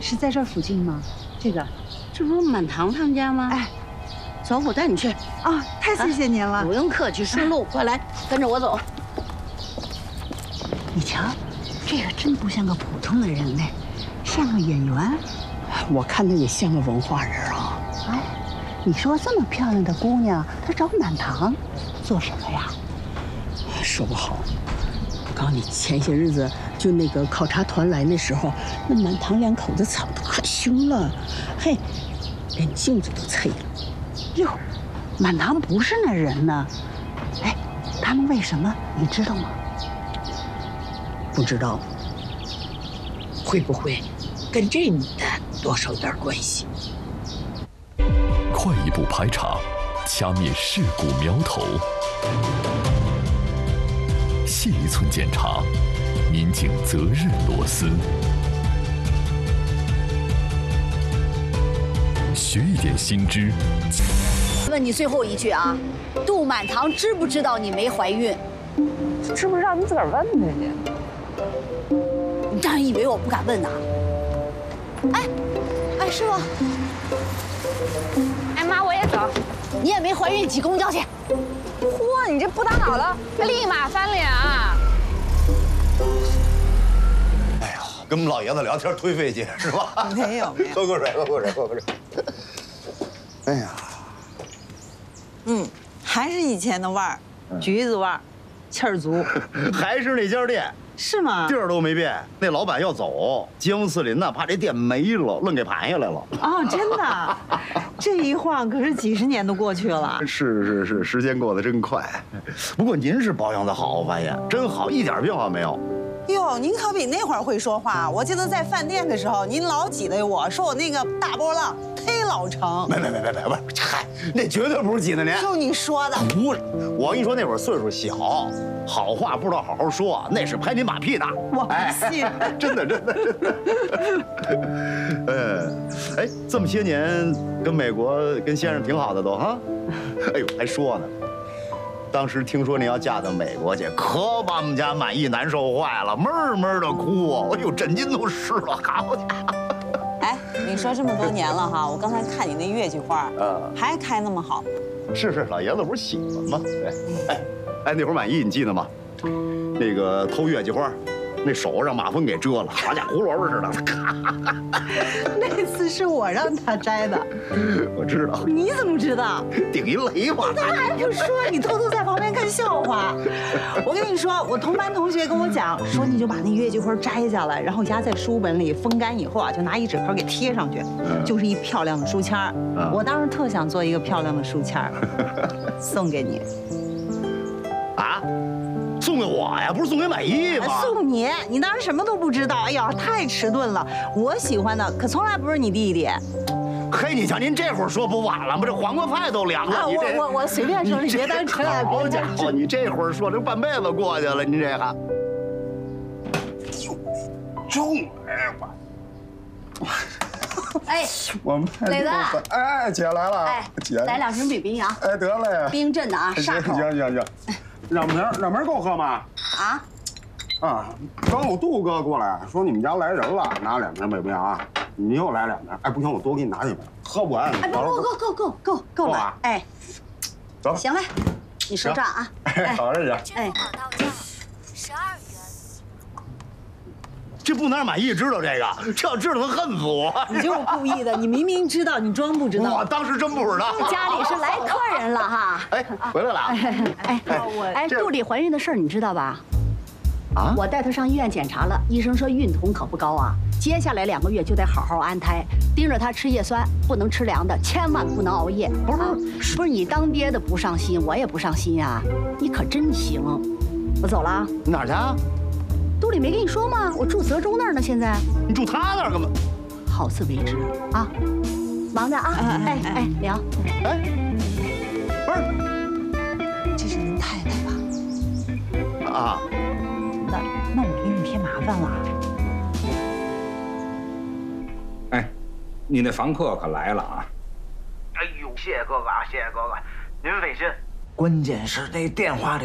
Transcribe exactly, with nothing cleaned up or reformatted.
是在这儿附近吗？这个， 这不是满堂他们家吗？哎，走，我带你去。 啊，太谢谢您了。 不用客气，顺路，快来，跟着我走。 你瞧，这个真不像个普通的人呢，像个演员。 我看他也像个文化人啊。 哎，你说这么漂亮的姑娘，她找满堂做什么呀？ 说不好。我告诉你，前些日子就那个考察团来那时候，那满堂两口子吵得可凶了，嘿，连镜子都碎了。 哟，满堂不是那人呢。哎，他们为什么你知道吗？ 不知道。会不会跟这女的多少有点关系？ 快一步排查，掐灭事故苗头；细一寸检查，民警责任螺丝。学一点新知。 问你最后一句啊，杜满堂知不知道你没怀孕？ 知不知道你自个儿问的去。 你当然以为我不敢问呐？哎，哎，师傅， 哎妈，我也走。 你也没怀孕，挤公交去。 嚯，你这不当好了，立马翻脸啊！ 哎呀，跟我们老爷子聊天忒费劲是吧？ 没有没有。 喝口水，喝口水，喝口水。哎呀， 嗯，还是以前的味儿，橘子味儿，气儿足。 还是那家店。 是吗？ 地儿都没变，那老板要走，街坊四邻呢怕这店没了，愣给盘下来了。 哦，真的，这一晃可是几十年都过去了。 是是是，时间过得真快。不过您是保养的好，我发现真好，一点变化没有。 哟，您可比那会儿会说话。我记得在饭店的时候，您老挤兑我说我那个大波浪忒老成。 没没没没没，不是，嗨，那绝对不是挤兑您。 就你说的。 不是，我跟你说那会儿岁数小，好话不知道好好说，那是拍您马屁呢。 我不信， 哎、真的真的真的。呃，哎，这么些年跟美国跟先生挺好的都哈。哎呦，还说呢。当时听说您要嫁到美国去，可把我们家满意难受坏了，闷闷的哭啊！哎呦，枕巾都湿了，好家伙！ 哎，你说这么多年了哈，我刚才看你那月季花， 嗯， 还开那么好。 是是，老爷子不是喜欢吗？对，哎哎，那会儿满意你记得吗？那个偷月季花，那手让马蜂给蛰了，好家伙，胡萝卜似的。 那次是我让他摘的， 我知道。 你怎么知道？ 顶一雷吧。 你还不说，你偷偷在旁边看笑话。我跟你说，我同班同学跟我讲说，你就把那月季花摘下来，然后压在书本里，风干以后啊，就拿一纸壳给贴上去，就是一漂亮的书签儿。我当时特想做一个漂亮的书签儿，送给你。 啊？送给我呀，不是送给满意吗？ 送你，你当时什么都不知道。哎呀，太迟钝了。我喜欢的可从来不是你弟弟。 嘿，你瞧您这会儿说不晚了吗？这黄瓜菜都凉了。 啊，我我我随便说，你别当真啊！ 好家伙，你这会儿说，这半辈子过去了，你这还。中哎我。 哎， 我们磊子， 哎，姐来了， 哎， 姐， 来两瓶冰冰洋。 哎，得嘞， 冰镇的啊， 行行行行，两瓶两瓶够喝吗？ 啊？ 啊，刚有杜哥过来说你们家来人了，拿两瓶北冰洋啊，你又来两瓶，哎，不行，我多给你拿几瓶，喝不完。 哎，不够够够够够够了，哎， 走， 行嘞，你说账啊。 哎，好嘞，姐。 哎， 十二元。 这不能让满意知道这个，这要知道他恨死我。 你就是故意的，你明明知道，你装不知道。 我当时真不知道。 家里是来客人了哈。 哎，回来了。 哎哎哎，杜丽怀孕的事儿你知道吧？ 啊！ 我带她上医院检查了，医生说孕酮可不高啊，接下来两个月就得好好安胎，盯着她吃叶酸，不能吃凉的，千万不能熬夜。不是、啊、不是，你当爹的不上心，我也不上心呀。你可真行。我走了。 你哪儿去啊？ 杜丽没跟你说吗？我住泽州那儿呢，现在。 你住他那儿干嘛？ 好自为之啊，忙着啊。哎哎，聊。 哎，不是， 这是您太太吧？ 啊。 那那我给你添麻烦了。 哎，你那房客可来了啊！ 哎呦，谢谢哥哥啊，谢谢哥哥，您费心。 关键是那电话里。